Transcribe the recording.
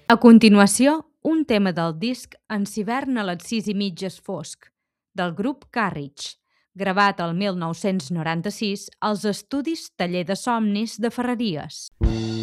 A continuació, un tema del disc En hivern a les 6:30 és fosc, del grup Carriage, gravat el 1996 als estudis Taller de Somnis de Ferreries.